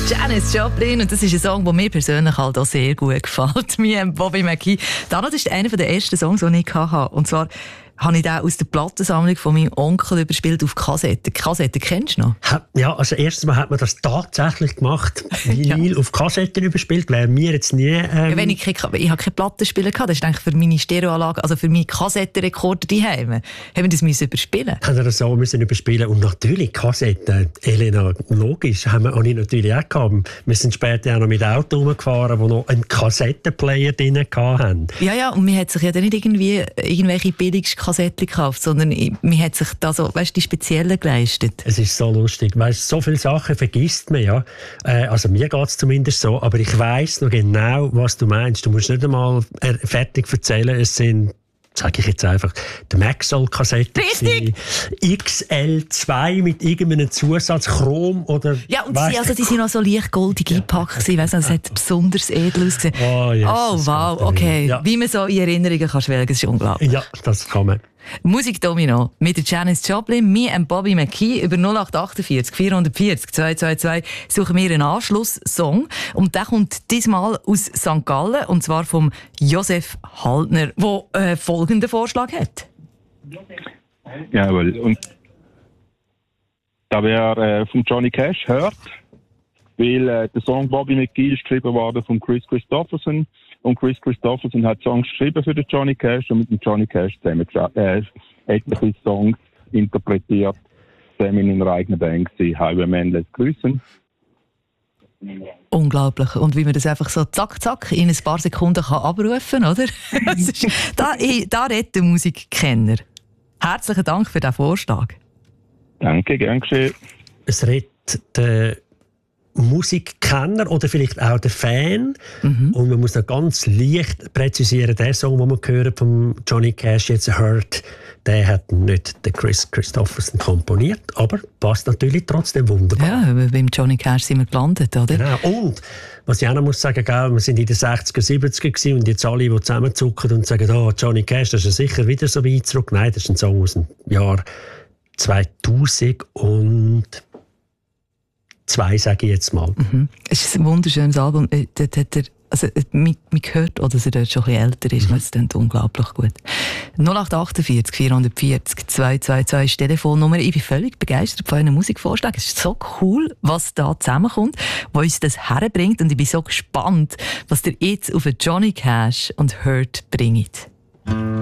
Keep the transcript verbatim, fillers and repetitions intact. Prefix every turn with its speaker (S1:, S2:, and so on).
S1: Janis Joplin, und das ist ein Song, der mir persönlich halt auch sehr gut gefällt. Mir Bobby McGee. Das ist einer der ersten Songs, die ich hatte. Und zwar habe ich den aus der Plattensammlung von meinem Onkel überspielt auf Kassette. Kassette kennst du noch?
S2: Ja, also erstens mal hat man das tatsächlich gemacht. Vinyl ja. auf Kassetten überspielt, wäre mir jetzt nie... Ähm
S1: ja, wenn ich, keine, ich habe keine Plattenspieler gehabt, das ist eigentlich für meine Stereoanlage, also für meine Kassettenrekorder die haben. Haben wir das müssen überspielen?
S2: Haben wir das so müssen überspielen? Und natürlich Kassetten, Elena, logisch, haben wir auch nicht natürlich auch gehabt. Wir sind später auch noch mit Autos rumgefahren, die noch einen Kassettenplayer drin hatten.
S1: Ja, ja, und man hat sich ja dann nicht irgendwie irgendwelche Billigskassetten gekauft, sondern man hat sich da so, weißt, die speziellen geleistet.
S2: Es ist so lustig, weißt, so viele Sachen vergisst man ja. Äh, also mir geht es zumindest so, aber ich weiss noch genau, was du meinst. Du musst nicht einmal fertig erzählen, es sind, sage ich jetzt einfach, die Maxell-Kassette.
S1: Richtig!
S2: X L zwei mit irgendeinem Zusatz, Chrom oder...
S1: Ja, und sie, also, die sind noch so leicht goldig eingepackt. Ich weiss, das hat besonders edel ausgesehen.
S2: Oh, yes,
S1: oh wow, okay. Ja. Wie man so in Erinnerungen kann schwelgen, das ist unglaublich.
S2: Ja, das kann man.
S1: Musikdomino mit der Janis Joplin, mir und Bobby McGee über null acht achtundvierzig vierhundertvierzig zweihundertzweiundzwanzig suchen wir einen Anschlusssong. Und der kommt diesmal aus Sankt Gallen, und zwar vom Josef Haltner, der äh, folgenden Vorschlag hat.
S3: Jawohl, und da wäre äh, von Johnny Cash «Hurt», weil äh, der Song Bobby McGee ist geschrieben worden von Chris Christopherson. Und Chris Christopherson hat Songs geschrieben für den Johnny Cash und mit dem Johnny Cash zusammen äh, etliche Songs interpretiert, zusammen in einer eigenen Band gewesen. Highwayman lässt grüßen.
S1: Unglaublich. Und wie man das einfach so zack, zack in ein paar Sekunden kann abrufen, oder? ist, da, da redet der Musikkenner. Herzlichen Dank für diesen Vorschlag.
S3: Danke, gern geschehen.
S2: Es redet der Musikkenner oder vielleicht auch der Fan. Mhm. Und man muss noch ganz leicht präzisieren, der Song, den wir hören von Johnny Cash, jetzt «Hurt», der hat nicht der Chris Christopherson komponiert, aber passt natürlich trotzdem wunderbar.
S1: Ja, beim Johnny Cash sind wir gelandet, oder?
S2: Genau. Und was ich auch noch muss sagen, gell, wir sind in den sechziger, siebziger gewesen, und jetzt alle, die zusammenzucken und sagen, oh, Johnny Cash, das ist ja sicher wieder so weit zurück. Nein, das ist ein Song aus dem Jahr zweitausend und zwei, sage ich jetzt mal.
S1: Mhm. Es ist ein wunderschönes Album. Dort hat er, also, man, man hört auch, dass er dort schon ein bisschen älter ist. Mhm. Das klingt unglaublich gut. null acht achtundvierzig vierhundertvierzig zweihundertzweiundzwanzig ist die Telefonnummer. Ich bin völlig begeistert von euren Musikvorschlägen. Es ist so cool, was da zusammenkommt, was uns das herbringt. Und ich bin so gespannt, was ihr jetzt auf Johnny Cash und «Hurt» bringt.